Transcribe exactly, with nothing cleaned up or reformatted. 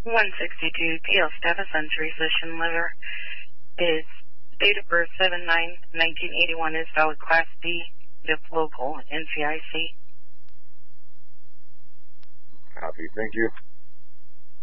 one sixty-two P L Stuyvesant physician liver is date of birth seven nine nineteen eighty-one is valid class B, if local, N C I C. Copy, thank you.